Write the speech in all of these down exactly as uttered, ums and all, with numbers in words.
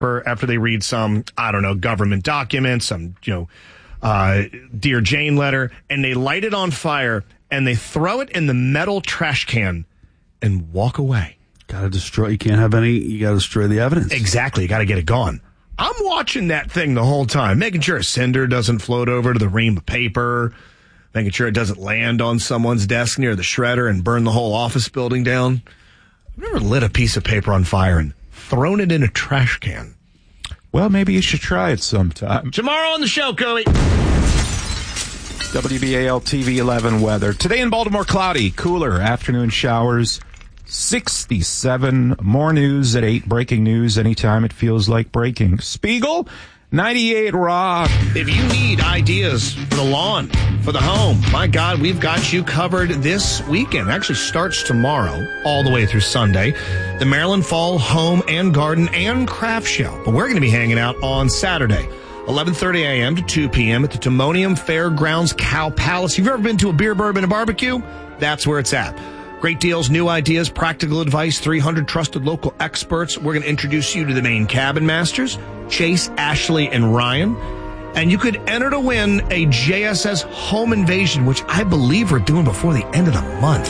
after they read some, I don't know, government document, some, you know, uh, Dear Jane letter, and they light it on fire and they throw it in the metal trash can and walk away. Got to destroy. You can't have any. You got to destroy the evidence. Exactly. You got to get it gone. I'm watching that thing the whole time, making sure a cinder doesn't float over to the ream of paper, making sure it doesn't land on someone's desk near the shredder and burn the whole office building down. I've never lit a piece of paper on fire and thrown it in a trash can. Well, maybe you should try it sometime. Tomorrow on the show, Coey. W B A L T V eleven weather. Today in Baltimore, cloudy, cooler, afternoon showers. sixty-seven. More news at eight. Breaking news anytime it feels like breaking. Spiegel, ninety-eight Rock. If you need ideas for the lawn, for the home, my God, we've got you covered this weekend. It actually starts tomorrow all the way through Sunday. The Maryland Fall Home and Garden and Craft Show. But we're going to be hanging out on Saturday, eleven thirty a.m. to two p.m. at the Timonium Fairgrounds Cow Palace. You've ever been to a beer, bourbon, and barbecue? That's where it's at. Great deals, new ideas, practical advice, three hundred trusted local experts. We're going to introduce you to the main cabin masters, Chase, Ashley, and Ryan. And you could enter to win a J S S home invasion, which I believe we're doing before the end of the month.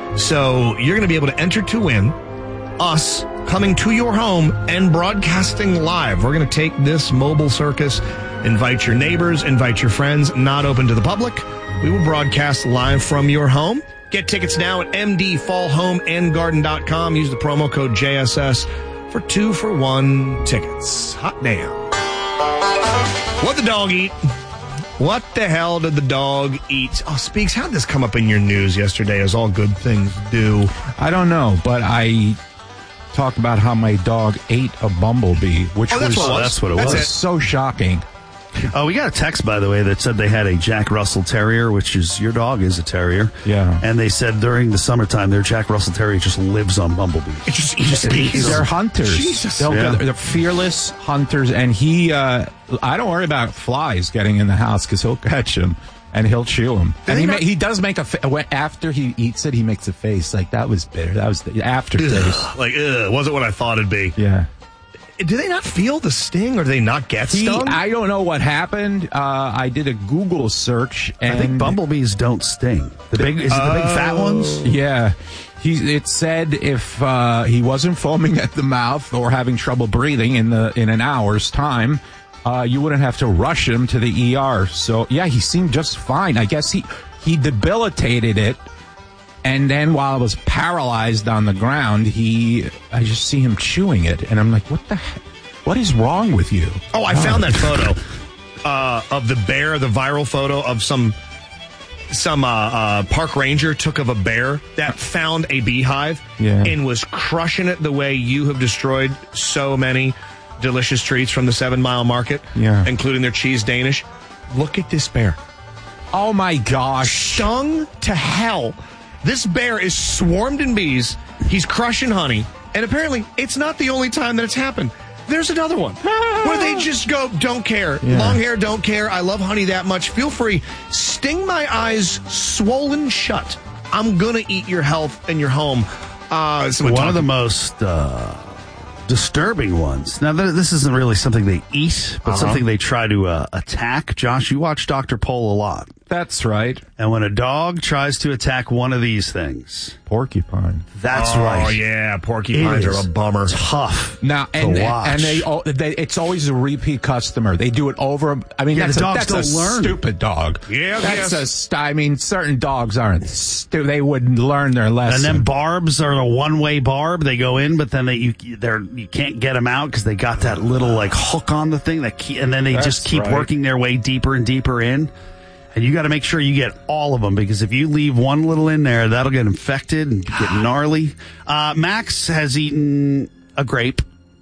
So you're going to be able to enter to win us coming to your home and broadcasting live. We're going to take this mobile circus, invite your neighbors, invite your friends, not open to the public. We will broadcast live from your home. Get tickets now at m d fall home and garden dot com. Use the promo code J S S for two for one tickets. Hot damn. What the dog eat? What the hell did the dog eat? Oh, Speaks, how did this come up in your news yesterday, as all good things do? I don't know, but I talked about how my dog ate a bumblebee, which oh, that's was, what it was. That's what it was. was. So shocking. Oh, we got a text, by the way, that said they had a Jack Russell Terrier, which is, your dog is a terrier. Yeah. And they said during the summertime, their Jack Russell Terrier just lives on bumblebees. It just eats bees. They're hunters. Jesus. They'll Yeah. go- they're fearless hunters, and he, uh, I don't worry about flies getting in the house because he'll catch them and he'll chew them. And he, not- ma- he does make a, fa- when- after he eats it, he makes a face like, that was bitter. That was the aftertaste. Ugh, like, ugh, wasn't what I thought it'd be. Yeah. Do they not feel the sting, or do they not get He, stung? I don't know what happened. Uh, I did a Google search, and I think bumblebees don't sting. The big is it the big fat ones? yeah, he it said if uh, he wasn't foaming at the mouth or having trouble breathing in the in an hour's time, uh, you wouldn't have to rush him to the E R. So yeah, he seemed just fine. I guess he he debilitated it. And then while I was paralyzed on the ground, he, I just see him chewing it. And I'm like, what the heck? What is wrong with you? Oh, I found that photo uh, of the bear, the viral photo of some some uh, uh, park ranger took of a bear that found a beehive Yeah. and was crushing it the way you have destroyed so many delicious treats from the Seven Mile Market, Yeah. including their cheese Danish. Look at this bear. Oh, my gosh. Stung to hell. This bear is swarmed in bees. He's crushing honey. And apparently, it's not the only time that it's happened. There's another one where they just go, don't care. Yeah. Long hair, don't care. I love honey that much. Feel free. Sting my eyes swollen shut. I'm going to eat your health and your home. Uh, so One of the most uh, disturbing ones. Now, th- this isn't really something they eat, but Uh-huh. something they try to uh, attack. Josh, you watch Doctor Pol a lot. That's right. And when a dog tries to attack one of these things, Porcupine. that's oh, right. Oh, yeah. Porcupines It are is a bummer. Tough Now, and, to watch. and they, oh, they, it's always a repeat customer. They do it over. I mean, Yeah, that's, the a, dogs that's a don't learn. stupid dog. Yeah, that's yes. a. St- I mean, certain dogs aren't. Stu- they wouldn't learn their lesson. And then barbs are a one-way barb. They go in, but then they you they're you can't get them out because they got that little like hook on the thing that keep, and then they That's just keep right. working their way deeper and deeper in. And you got to make sure you get all of them because if you leave one little in there, that'll get infected and get gnarly. Uh, Max has eaten a grape,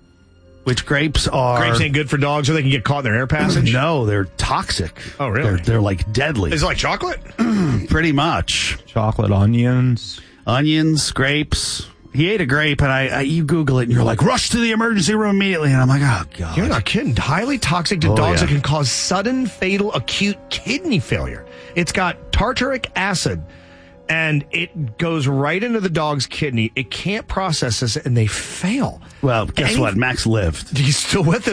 which grapes are Grapes ain't good for dogs, or they can get caught in their air passage. no, they're toxic. Oh, really? They're, they're like deadly. Is it like chocolate? Pretty much. chocolate onions. Onions, grapes. He ate a grape, and I, I you Google it, and you're like, rush to the emergency room immediately. And I'm like, oh, God. You're not kidding. Highly toxic to Oh, dogs yeah. that can cause sudden, fatal, acute kidney failure. It's got tartaric acid and it goes right into the dog's kidney. It can't process this, and they fail. Well, guess Any- what? Max lived. He's still with us.